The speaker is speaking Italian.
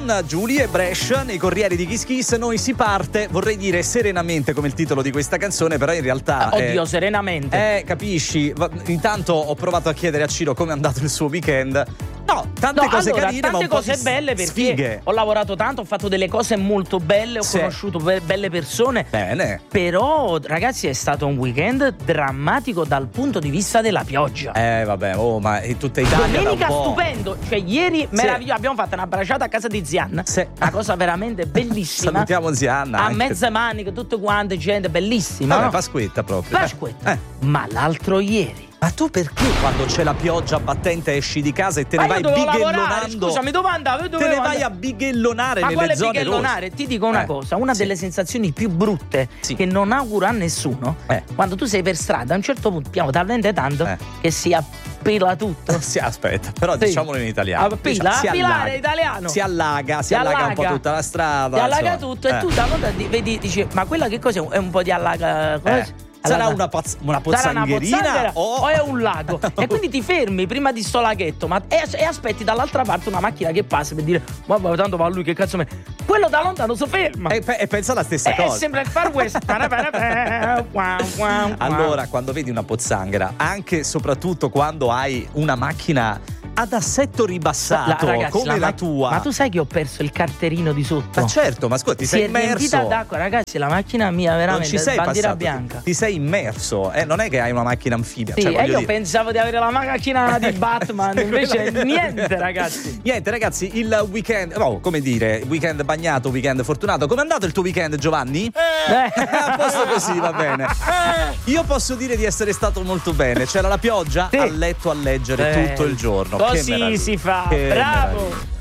con Giulia e Brescia nei Corrieri di Kiss Kiss. Noi si parte, vorrei dire serenamente come il titolo di questa canzone, però in realtà oddio, serenamente. Capisci? Intanto ho provato a chiedere a Ciro come è andato il suo weekend. No, tante cose carine, tante ma un cose po' di belle, perché sfighe. ho lavorato tanto, ho fatto delle cose molto belle, ho conosciuto belle persone. Bene. Però, ragazzi, è stato un weekend drammatico dal punto di vista della pioggia. Vabbè, ma in tutta Italia domenica da un po'. stupendo, cioè ieri meraviglioso, abbiamo fatto una bracciata a casa di Zianna, una cosa veramente bellissima. Salutiamo Zianna a anche. mezze maniche, tutte quante, gente bellissima. Vabbè, no? Pasquetta proprio. Pasquetta. Ma l'altro ieri. Ma tu perché quando c'è la pioggia battente esci di casa e te ne vai bighellonando? Scusami, dove andavi? Te ne vai a bighellonare nelle zone rosse. Ti dico una cosa, una delle sensazioni più brutte che non auguro a nessuno, quando tu sei per strada, a un certo punto piano talmente tanto che si appila tutto. Aspetta, però diciamolo in italiano. Appilare italiano. Si allaga un po' tutta la strada. Si allaga tutto e tu da volta vedi, dici, ma quella che cos'è? È un po' di allaga. Sarà una pozzangherina o è un lago? E quindi ti fermi prima di sto laghetto e aspetti dall'altra parte una macchina che passa per dire vabbè, tanto va lui, che cazzo me. Quello da lontano si ferma e pensa la stessa cosa. Sembra il Far West. Allora, quando vedi una pozzanghera, anche e soprattutto quando hai una macchina ad assetto ribassato, ragazzi, come la tua. Ma tu sai che ho perso il carterino di sotto? Ma certo, ma ascolta, ti sei immerso. Si è riempita d'acqua, ragazzi, la macchina mia veramente non ci sei bandiera passato, bianca. Ti sei immerso, non è che hai una macchina anfibia. Sì, cioè, io pensavo di avere la macchina di Batman, invece niente, ragazzi. Niente, ragazzi, il weekend, come dire, weekend bagnato, weekend fortunato. Com'è andato il tuo weekend, Giovanni? A posto così, va bene. Io posso dire di essere stato molto bene. C'era la pioggia, a letto a leggere tutto il giorno. Così si fa, bravo.